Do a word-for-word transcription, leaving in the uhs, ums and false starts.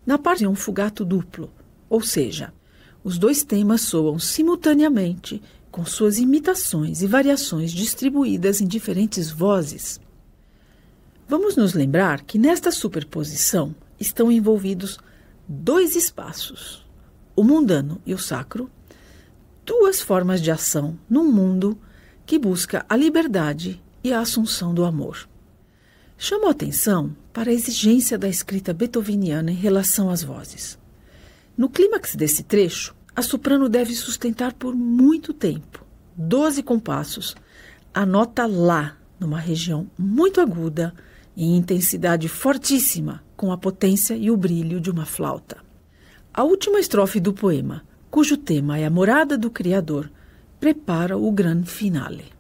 Na parte é um fugato duplo, ou seja, os dois temas soam simultaneamente com suas imitações e variações distribuídas em diferentes vozes. Vamos nos lembrar que nesta superposição estão envolvidos dois espaços, o mundano e o sacro, duas formas de ação num mundo que busca a liberdade e a assunção do amor. Chamo a atenção para a exigência da escrita beethoveniana em relação às vozes. No clímax desse trecho, a soprano deve sustentar por muito tempo, doze compassos, a nota Lá, numa região muito aguda, em intensidade fortíssima, com a potência e o brilho de uma flauta. A última estrofe do poema, cujo tema é a morada do Criador, prepara o grande finale.